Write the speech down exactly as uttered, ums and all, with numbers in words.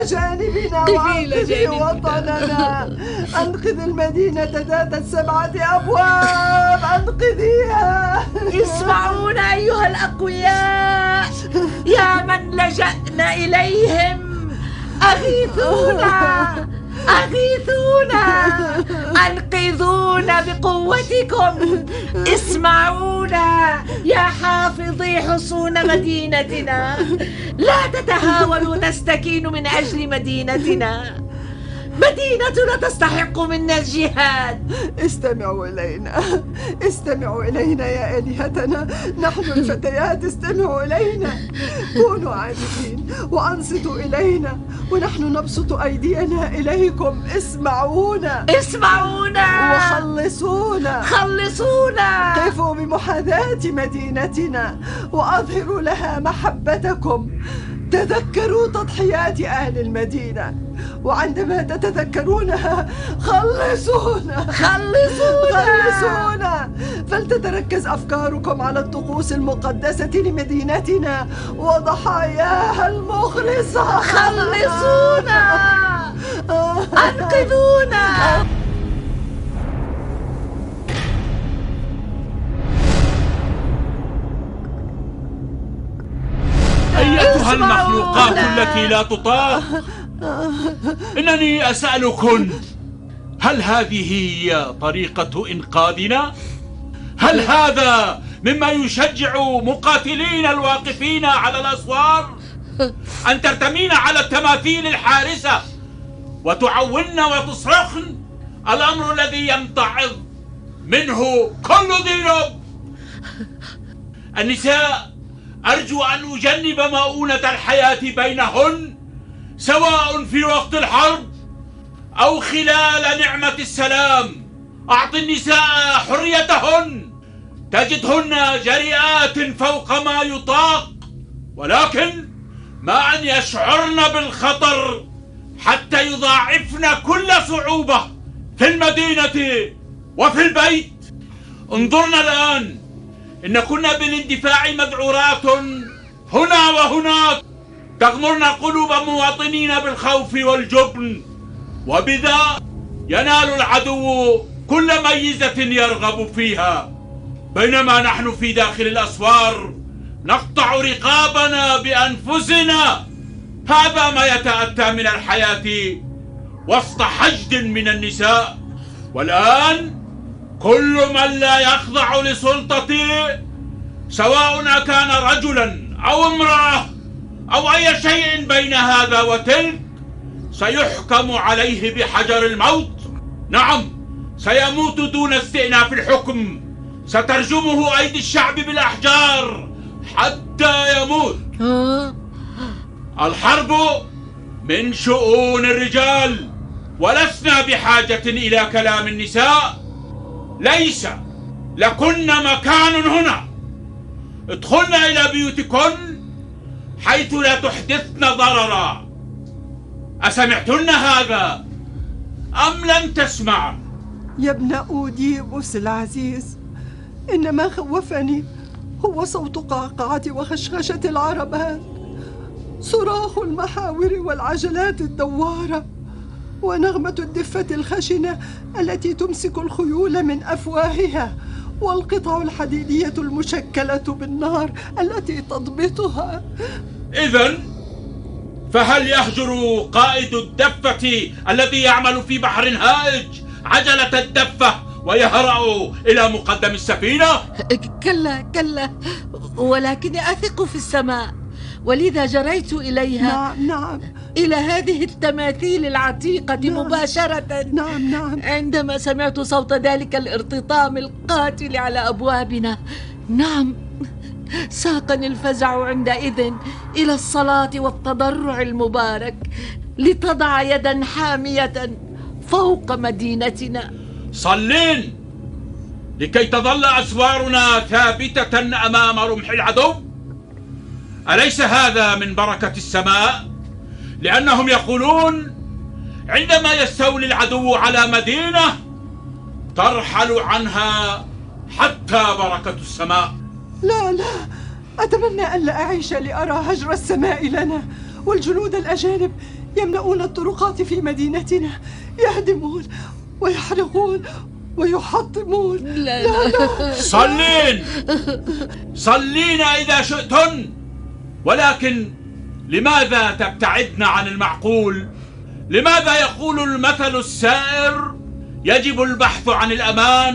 جانبنا وأنقذ وطننا. أنقذ المدينة ذات السبعة أبواب، أنقذيها. اسمعونا أيها الأقوياء يا من لجأنا إليهم، أغيثونا أغيثونا، أنقذونا بقوتكم. اسمعونا يا حافظي حصون مدينتنا، لا تتهاونوا تستكينوا من أجل مدينتنا. مدينتنا تستحق منا الجهاد. استمعوا إلينا، استمعوا إلينا يا آلهتنا، نحن الفتيات، استمعوا إلينا. كونوا عابدين وأنصتوا إلينا، ونحن نبسط أيدينا إليكم. اسمعونا اسمعونا وخلصونا خلصونا. قفوا بمحاذاة مدينتنا وأظهروا لها محبتكم. تذكروا تضحيات أهل المدينة، وعندما تتذكرونها خلصونا خلصونا خلصونا. فلتتركز أفكاركم على الطقوس المقدسة لمدينتنا وضحاياها المخلصة. خلصونا أنقذونا. أيتها المخلوقات التي لا تطاق، إنني أسألكن، هل هذه هي طريقة إنقاذنا؟ هل هذا مما يشجع مقاتلين الواقفين على الأسوار أن ترتمين على التماثيل الحارسة وتعولن وتصرخن؟ الأمر الذي يمتعظ منه كل ذي لب. النساء أرجو أن أجنب مؤونة الحياة بينهن، سواء في وقت الحرب أو خلال نعمة السلام. أعط النساء حريتهن، تجدهن جريئات فوق ما يطاق، ولكن ما أن يشعرن بالخطر حتى يضاعفن كل صعوبة في المدينة وفي البيت. انظرنا الآن، إن كنا بالاندفاع مذعورات هنا وهناك، تغمرن قلوب مواطنين بالخوف والجبن، وبذا ينال العدو كل ميزة يرغب فيها، بينما نحن في داخل الأسوار نقطع رقابنا بأنفسنا. هذا ما يتأتى من الحياة وسط حشد من النساء. والآن كل من لا يخضع لسلطتي، سواء كان رجلا أو امرأة أو أي شيء بين هذا وتلك، سيحكم عليه بحجر الموت. نعم، سيموت دون استئناف الحكم، سترجمه أيدي الشعب بالأحجار حتى يموت. الحرب من شؤون الرجال، ولسنا بحاجة إلى كلام النساء. ليس لكن مكان هنا، ادخلن إلى بيوتكن حيث لا تحدثن ضررا. أسمعتن هذا أم لم تسمع؟ يا ابن أوديبوس العزيز، إن ما خوفني هو صوت قعقعة وخشخشة العربات، صراخ المحاور والعجلات الدوارة، ونغمة الدفة الخشنة التي تمسك الخيول من أفواهها، والقطع الحديدية المشكلة بالنار التي تضبطها. إذن فهل يهجر قائد الدفة الذي يعمل في بحر هائج عجلة الدفة ويهرع إلى مقدم السفينة؟ كلا كلا، ولكني أثق في السماء، ولذا جريت إليها. نعم نعم، إلى هذه التماثيل العتيقة. نعم مباشرة. نعم نعم، عندما سمعت صوت ذلك الارتطام القاتل على أبوابنا. نعم، ساقني الفزع عندئذ إلى الصلاة والتضرع المبارك، لتضع يدا حامية فوق مدينتنا. صلين لكي تظل أسوارنا ثابتة أمام رمح العدو. أليس هذا من بركة السماء؟ لأنهم يقولون عندما يستولي العدو على مدينة ترحل عنها حتى بركة السماء. لا لا، أتمنى أن لا أعيش لأرى هجر السماء لنا والجنود الأجانب يملؤون الطرقات في مدينتنا، يهدمون ويحرقون ويحطمون. لا لا, لا. صلين صلين إذا شئتن، ولكن لماذا تبتعدن عن المعقول؟ لماذا يقول المثل السائر يجب البحث عن الأمان